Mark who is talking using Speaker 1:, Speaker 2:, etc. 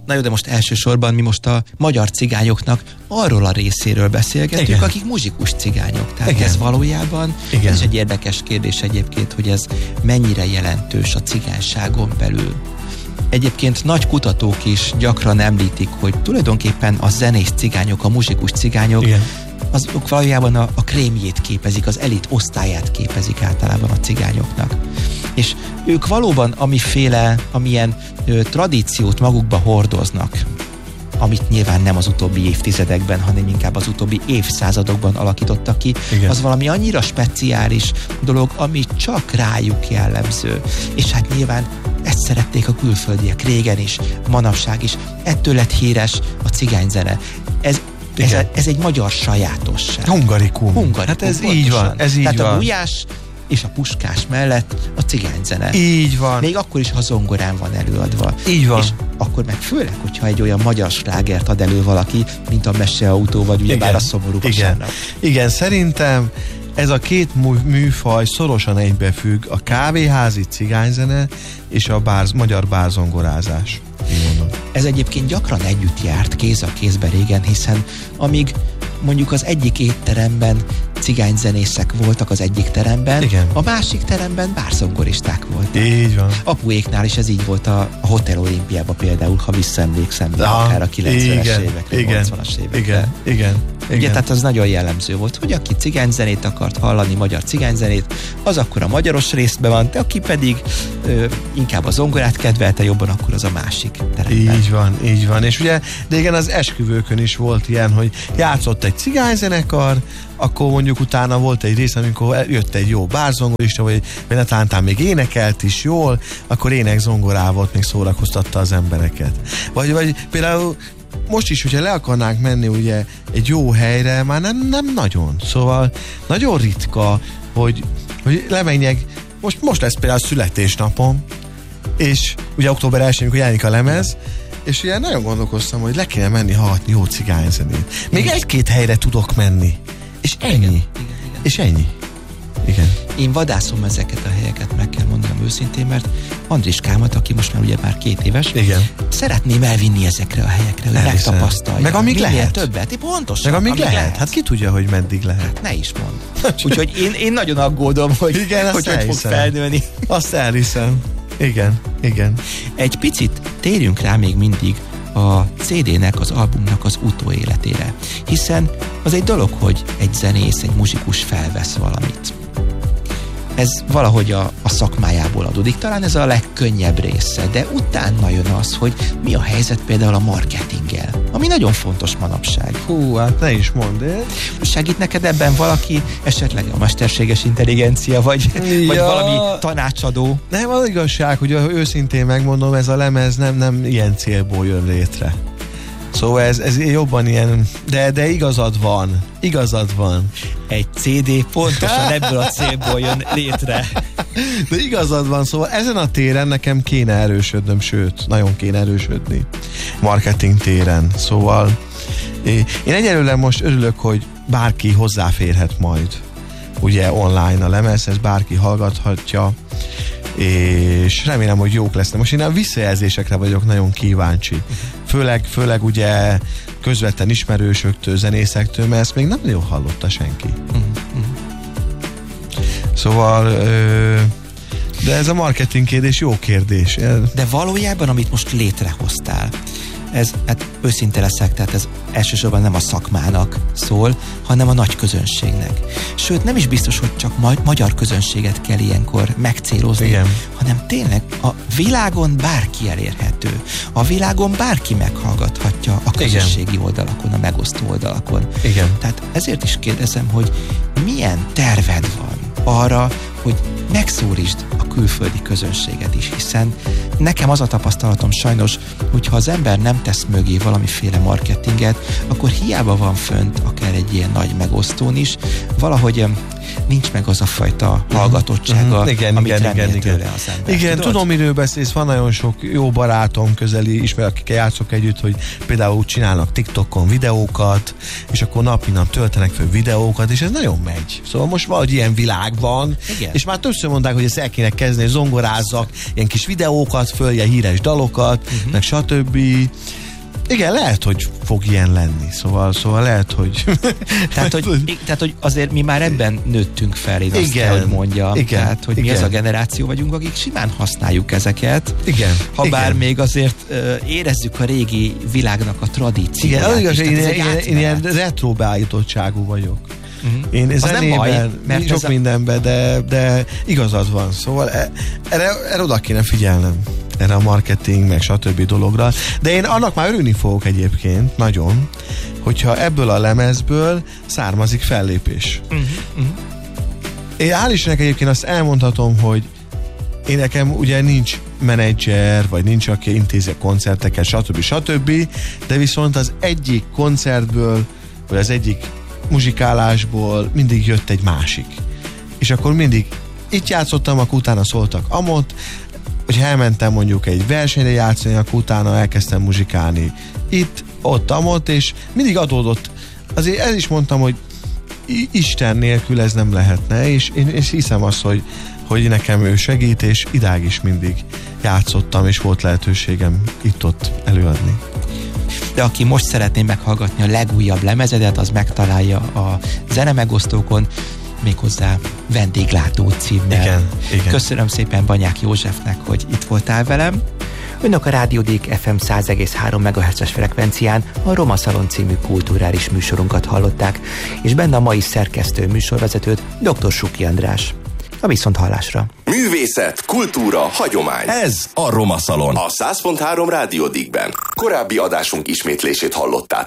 Speaker 1: Na jó, de most elsősorban mi most a magyar cigányoknak arról a részéről beszélgetünk, igen, akik muzsikus cigányok. Tehát igen, ez valójában, igen, ez egy érdekes kérdés egyébként, hogy ez mennyire jelentős a cigányságon belül. Egyébként nagy kutatók is gyakran említik, hogy tulajdonképpen a zenész cigányok, a muzsikus cigányok, igen, azok valójában a krémjét képezik, az elit osztályát képezik általában a cigányoknak. És ők valóban amilyen tradíciót magukba hordoznak, amit nyilván nem az utóbbi évtizedekben, hanem inkább az utóbbi évszázadokban alakítottak ki, igen, az valami annyira speciális dolog, ami csak rájuk jellemző. És hát nyilván ezt szerették a külföldiek régen is, manapság is. Ettől lett híres a cigányzene. Ez egy magyar sajátosság.
Speaker 2: Hungarikum. Hát ez pontosan. Így van. Ez így
Speaker 1: tehát
Speaker 2: van.
Speaker 1: A Gulyás és a Puskás mellett a cigányzene.
Speaker 2: Így van.
Speaker 1: Még akkor is, ha zongorán van előadva.
Speaker 2: Így van.
Speaker 1: És akkor meg főleg, hogyha egy olyan magyar slágert ad elő valaki, mint a Meseautó, vagy ugyebár a Szomorú Vasárnap.
Speaker 2: Igen, szerintem ez a két műfaj szorosan egybefügg, a kávéházi cigányzene és a magyar bárzongorázás.
Speaker 1: Ez egyébként gyakran együtt járt kéz a kézbe régen, hiszen amíg mondjuk az egyik étteremben cigányzenészek voltak az egyik teremben, igen, a másik teremben bárzongoristák voltak.
Speaker 2: Így van.
Speaker 1: Apuéknál is ez így volt a Hotel Olimpiában például, ha visszaemlékszem, akár a 90-es évekre, 80-as évekre.
Speaker 2: Igen.
Speaker 1: Ugye, tehát az nagyon jellemző volt, hogy aki cigányzenét akart hallani, magyar cigányzenét, az akkor a magyaros részben van, de aki pedig inkább a zongorát kedvelte jobban, akkor az a másik teremben.
Speaker 2: Így van. És ugye, de igen, az esküvőkön is volt ilyen, hogy játszott egy cigányzenekar, akkor mondjuk utána volt egy rész, amikor jött egy jó bárzongorista, vagy talán még énekelt is jól, akkor ének-zongorával még szórakoztatta az embereket. Vagy például most is, hogyha le akarnánk menni ugye egy jó helyre, már nem nagyon. Szóval nagyon ritka, hogy lemenjek. Most lesz például születésnapom, és ugye október 1-én, amikor jelenik a lemez, és ugye nagyon gondolkoztam, hogy le kéne menni hallgatni jó cigányzenét. Még egy-két helyre tudok menni. És ennyi. Igen. És ennyi. Igen.
Speaker 1: Én vadászom ezeket a helyeket, meg kell mondanom őszintén, mert Andriskámat, aki most már ugye már 2 éves,
Speaker 2: igen,
Speaker 1: szeretném elvinni ezekre a helyekre, hogy megtapasztalja.
Speaker 2: Meg amíg lehet.
Speaker 1: Többet. Pontosan.
Speaker 2: Meg amíg lehet. Hát ki tudja, hogy meddig lehet.
Speaker 1: Hát ne is mondd. Úgyhogy én nagyon aggódom, hogy
Speaker 2: igen,
Speaker 1: hogy fog felnőni.
Speaker 2: Azt elhiszem. Igen.
Speaker 1: Egy picit térjünk rá még mindig a CD-nek, az albumnak az utóéletére. Hiszen az egy dolog, hogy egy zenész, egy muzsikus felvesz valamit. Ez valahogy a szakmájából adódik. Talán ez a legkönnyebb része, de utána jön az, hogy mi a helyzet például a marketinggel, ami nagyon fontos manapság.
Speaker 2: Hú, hát ne is mondd.
Speaker 1: Segít neked ebben valaki, esetleg a mesterséges intelligencia, vagy valami tanácsadó?
Speaker 2: Nem, az igazság, hogy őszintén megmondom, ez a lemez nem ilyen célból jön létre. Szóval ez jobban ilyen, de igazad van.
Speaker 1: Egy CD pontosan ebből a célból jön létre.
Speaker 2: De igazad van, szóval ezen a téren nekem kéne erősödnöm, sőt, nagyon kéne erősödni. Marketing téren. Szóval én egyelőre most örülök, hogy bárki hozzáférhet majd ugye online a lemez, ezt bárki hallgathatja, és remélem, hogy jók lesznek. Most én a visszajelzésekre vagyok nagyon kíváncsi. Főleg ugye közvetlen ismerősöktől, zenészektől, mert ezt még nem nagyon hallotta senki. Szóval de ez a marketing kérdés jó kérdés.
Speaker 1: De valójában, amit most létrehoztál, ez, hát őszinte leszek, tehát ez elsősorban nem a szakmának szól, hanem a nagy közönségnek. Sőt, nem is biztos, hogy csak magyar közönséget kell ilyenkor megcélozni, igen, hanem tényleg a világon bárki elérhető. A világon bárki meghallgathatja a közösségi igen, oldalakon, a megosztó oldalakon.
Speaker 2: Igen.
Speaker 1: Tehát ezért is kérdezem, hogy milyen terved van arra, hogy megszólítsd a külföldi közönséget is, hiszen nekem az a tapasztalatom sajnos, hogyha az ember nem tesz mögé valamiféle marketinget, akkor hiába van fönt akár egy ilyen nagy megosztón is, valahogy nincs meg az a fajta hallgatottsága, amit remél tőle az ember.
Speaker 2: Igen, tudod? Tudom, miről beszélsz, van nagyon sok jó barátom, közeli ismerők, akikkel játszok együtt, hogy például csinálnak TikTokon videókat, és akkor napi nap töltenek fel videókat, és ez nagyon megy. Szóval most valahogy ilyen világ van, igen, és már többször mondták, hogy ezt el kéne elkezdeni, zongorázzak ilyen kis videókat föl, ilyen híres dalokat, meg stb. Igen, lehet, hogy fog ilyen lenni. Szóval lehet, hogy...
Speaker 1: tehát, hogy azért mi már ebben nőttünk fel, én azt kell, hogy mondjam.
Speaker 2: Igen,
Speaker 1: tehát, hogy mi az a generáció vagyunk, akik simán használjuk ezeket.
Speaker 2: Igen.
Speaker 1: Bár még azért érezzük a régi világnak a tradícióját.
Speaker 2: Igen, az igaz, én ilyen retro beállítottságú vagyok. Én zenében, sok mindenben, de igazad van. Szóval erre oda kéne figyelnem. Erre a marketing, meg stb. Dologra. De én annak már örülni fogok egyébként, nagyon, hogyha ebből a lemezből származik fellépés. Én hál' Istennek egyébként azt elmondhatom, hogy én nekem ugye nincs menedzser, vagy nincs, aki intézi a koncerteket, stb. De viszont az egyik koncertből, vagy az egyik muzsikálásból mindig jött egy másik. És akkor mindig itt játszottam, akkor utána szóltak amott, hogyha elmentem mondjuk egy versenyre játszani, akkor utána elkezdtem muzsikálni itt, ott, amott, és mindig adódott. Azért el is mondtam, hogy Isten nélkül ez nem lehetne, és én hiszem azt, hogy nekem ő segít, és idáig is mindig játszottam, és volt lehetőségem itt-ott előadni.
Speaker 1: De aki most szeretné meghallgatni a legújabb lemezedet, az megtalálja a zenemegosztókon, méghozzá Vendéglátó címmel.
Speaker 2: Igen.
Speaker 1: Köszönöm szépen Banyák Józsefnek, hogy itt voltál velem. Önök a Rádió Dék FM 100,3 MHz-es frekvencián a Roma Szalon című kulturális műsorunkat hallották, és benne a mai szerkesztő műsorvezetőt, dr. Suki András. A viszonthallásra.
Speaker 3: Művészet, kultúra, hagyomány. Ez a Roma Szalon. A 100.3 Rádió Dékben. Korábbi adásunk ismétlését hallottátok.